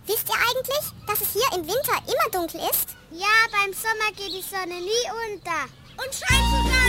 Wisst ihr eigentlich, dass es hier im Winter immer dunkel ist? Ja, beim Sommer geht die Sonne nie unter. Und scheint sogar